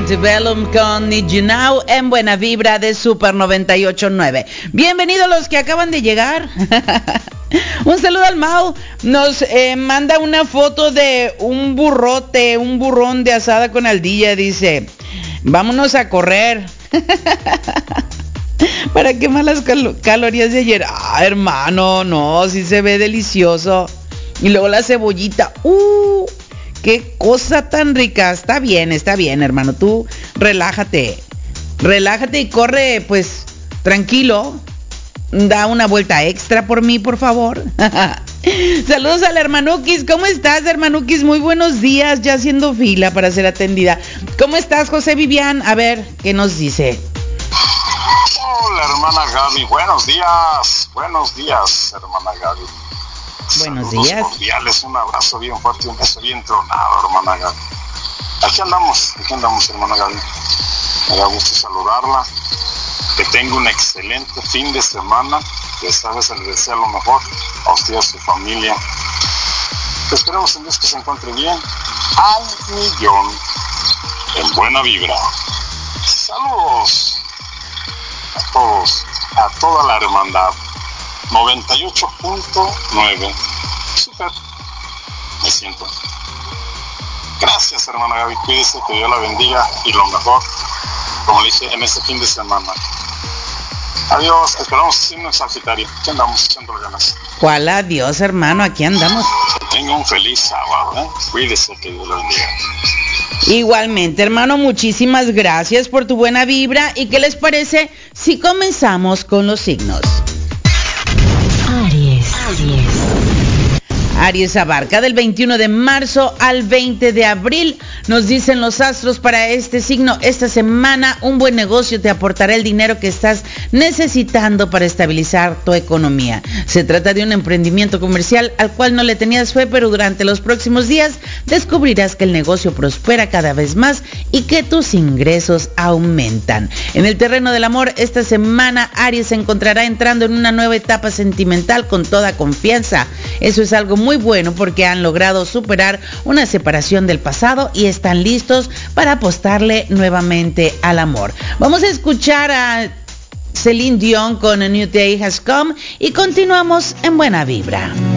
Antebellum con Need You Now en Buena Vibra de Super 98.9. Bienvenidos los que acaban de llegar. Un saludo al Mau. Nos manda una foto de un burrón de asada con aldilla. Dice, vámonos a correr. ¿Para quemar las calorías de ayer? Ah, hermano, no, sí se ve delicioso. Y luego la cebollita. ¡Qué cosa tan rica! Está bien, hermano. Tú relájate y corre, pues, tranquilo. Da una vuelta extra por mí, por favor. Saludos al hermanukis. ¿Cómo estás, hermanukis? Muy buenos días, ya haciendo fila para ser atendida. ¿Cómo estás, José Vivian? A ver, ¿qué nos dice? Hola, hermana Gaby. Buenos días, hermana Gaby. Buenos Saludos días. cordiales, un abrazo bien fuerte, un beso bien tronado, hermana Gaby. Aquí andamos, hermana Gaby. Me da gusto saludarla. Que tenga un excelente fin de semana. Que esta vez se le desea lo mejor a usted y a su familia. Esperemos en Dios que se encuentre bien. Al millón. En buena vibra. Saludos a todos, a toda la hermandad. 98.9. Super. Me siento. Gracias, hermana Gaby. Cuídese, que Dios la bendiga y lo mejor, como le dije, en este fin de semana. Adiós. Esperamos sin un Sagitario. Aquí andamos echando ganas. ¿Cuál adiós, hermano? Aquí andamos. Que tenga un feliz sábado, Cuídese, que Dios la bendiga. Igualmente, hermano, muchísimas gracias por tu buena vibra. ¿Y qué les parece si comenzamos con los signos? Aries abarca del 21 de marzo al 20 de abril. Nos dicen los astros para este signo: esta semana un buen negocio te aportará el dinero que estás necesitando para estabilizar tu economía. Se trata de un emprendimiento comercial al cual no le tenías fe, pero durante los próximos días descubrirás que el negocio prospera cada vez más y que tus ingresos aumentan. En el terreno del amor, esta semana Aries se encontrará entrando en una nueva etapa sentimental con toda confianza. Eso es algo muy bueno porque han logrado superar una separación del pasado y están listos para apostarle nuevamente al amor. Vamos a escuchar a Celine Dion con A New Day Has Come y continuamos en Buena Vibra.